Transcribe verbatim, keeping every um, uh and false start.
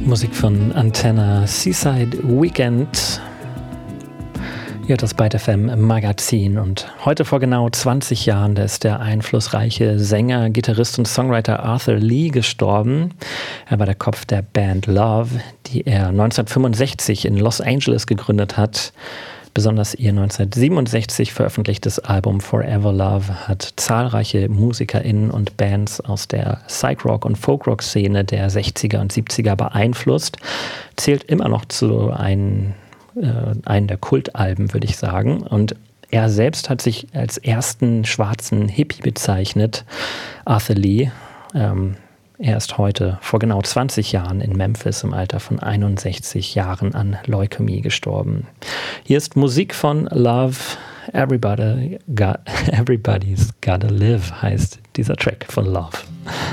Musik von Antenna, Seaside Weekend. Hier das Byte F M Magazin und heute vor genau zwanzig Jahren, da ist der einflussreiche Sänger, Gitarrist und Songwriter Arthur Lee gestorben. Er war der Kopf der Band Love, die er neunzehnhundertfünfundsechzig in Los Angeles gegründet hat. Besonders ihr neunzehnhundertsiebenundsechzig veröffentlichtes Album Forever Love hat zahlreiche MusikerInnen und Bands aus der Psych-Rock- und Folk-Rock-Szene der sechziger und siebziger beeinflusst. Zählt immer noch zu einem, äh, einem der Kultalben, würde ich sagen. Und er selbst hat sich als ersten schwarzen Hippie bezeichnet, Arthur Lee. Ähm, Er ist heute vor genau zwanzig Jahren in Memphis im Alter von einundsechzig Jahren an Leukämie gestorben. Hier ist Musik von Love, Everybody got, Everybody's Gotta Live heißt dieser Track von Love.